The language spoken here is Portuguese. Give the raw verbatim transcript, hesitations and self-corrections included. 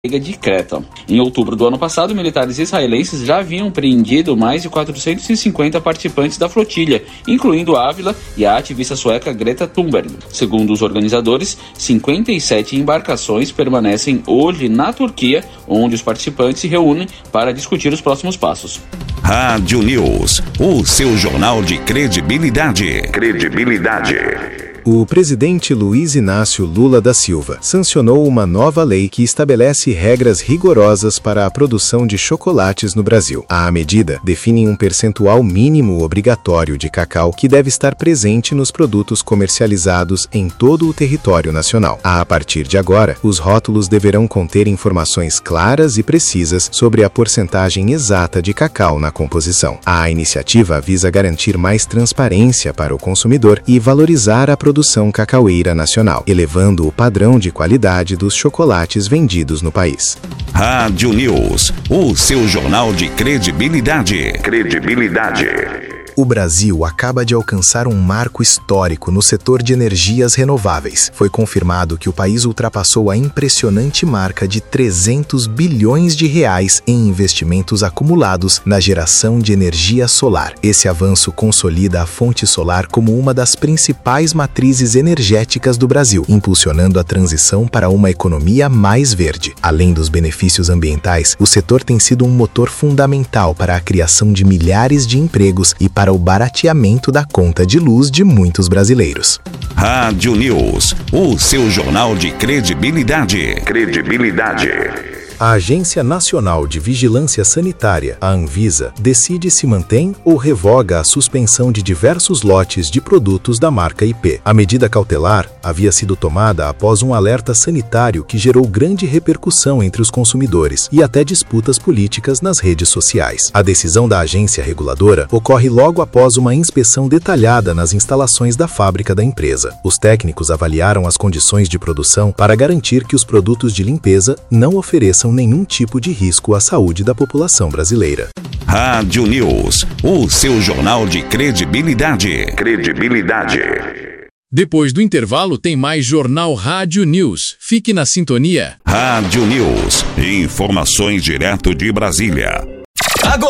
de Creta. Em outubro do ano passado, militares israelenses já haviam preendido mais de quatrocentos e cinquenta participantes da flotilha, incluindo Ávila e a ativista sueca Greta Thunberg. Segundo os organizadores, cinquenta e sete embarcações permanecem hoje na Turquia, onde os participantes se reúnem para discutir os próximos passos. Rádio News, o seu jornal de credibilidade. Credibilidade. O presidente Luiz Inácio Lula da Silva sancionou uma nova lei que estabelece regras rigorosas para a produção de chocolates no Brasil. A medida define um percentual mínimo obrigatório de cacau que deve estar presente nos produtos comercializados em todo o território nacional. A partir de agora, os rótulos deverão conter informações claras e precisas sobre a porcentagem exata de cacau na composição. A iniciativa visa garantir mais transparência para o consumidor e valorizar a produção produção cacaueira nacional, elevando o padrão de qualidade dos chocolates vendidos no país. Rádio News, o seu jornal de credibilidade. Credibilidade. O Brasil acaba de alcançar um marco histórico no setor de energias renováveis. Foi confirmado que o país ultrapassou a impressionante marca de trezentos bilhões de reais em investimentos acumulados na geração de energia solar. Esse avanço consolida a fonte solar como uma das principais matrizes energéticas do Brasil, impulsionando a transição para uma economia mais verde. Além dos benefícios ambientais, o setor tem sido um motor fundamental para a criação de milhares de empregos e para para o barateamento da conta de luz de muitos brasileiros. Rádio News, o seu jornal de credibilidade. Credibilidade. A Agência Nacional de Vigilância Sanitária, a Anvisa, decide se mantém ou revoga a suspensão de diversos lotes de produtos da marca I P. A medida cautelar havia sido tomada após um alerta sanitário que gerou grande repercussão entre os consumidores e até disputas políticas nas redes sociais. A decisão da agência reguladora ocorre logo após uma inspeção detalhada nas instalações da fábrica da empresa. Os técnicos avaliaram as condições de produção para garantir que os produtos de limpeza não ofereçam nenhum tipo de risco à saúde da população brasileira. Rádio News, o seu jornal de credibilidade. Credibilidade. Depois do intervalo tem mais Jornal Rádio News. Fique na sintonia. Rádio News, informações direto de Brasília. Agora